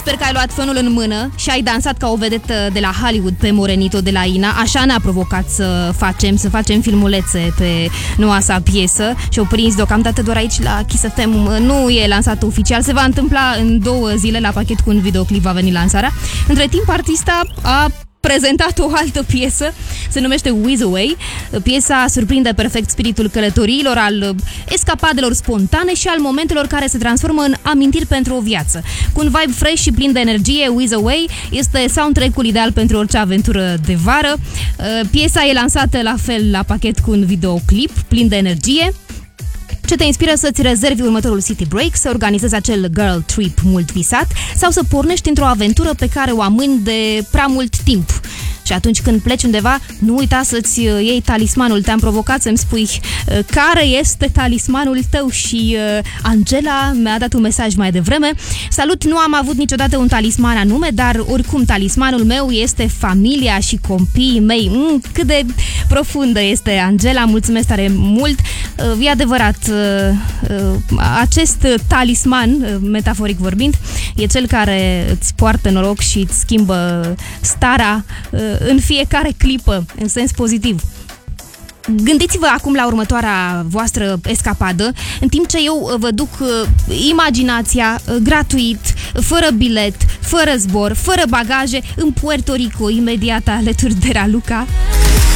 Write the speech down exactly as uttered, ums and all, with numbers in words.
Sper că ai luat fönul în mână și ai dansat ca o vedetă de la Hollywood pe Morenito de la Ina. Așa ne-a provocat să facem, să facem filmulețe pe noua sa piesă și o prins deocamdată doar aici la Kiss F M. Nu e lansat oficial, se va întâmpla în două zile la pachet cu un videoclip, va veni lansarea. Între timp, artista a prezentat o altă piesă, se numește Whiz Away. Piesa surprinde perfect spiritul călătoriilor, al escapadelor spontane și al momentelor care se transformă în amintiri pentru o viață. Cu un vibe fresh și plin de energie, Whiz Away este soundtrack-ul ideal pentru orice aventură de vară. Piesa e lansată la fel la pachet cu un videoclip plin de energie, ce te inspiră să-ți rezervi următorul city break, să organizezi acel girl trip mult visat sau să pornești într-o aventură pe care o amâni de prea mult timp. Și atunci când pleci undeva, nu uita să-ți iei talismanul. Te-am provocat să-mi spui care este talismanul tău și Angela mi-a dat un mesaj mai devreme. Salut, nu am avut niciodată un talisman anume, dar oricum talismanul meu este familia și copiii mei. Mm, cât de profundă este Angela, mulțumesc tare mult. E adevărat, acest talisman, metaforic vorbind, e cel care îți poartă noroc și îți schimbă starea în fiecare clipă, în sens pozitiv. Gândiți-vă acum la următoarea voastră escapadă, în timp ce eu vă duc imaginația gratuit, fără bilet, fără zbor, fără bagaje, în Puerto Rico, imediat alături de Raluca.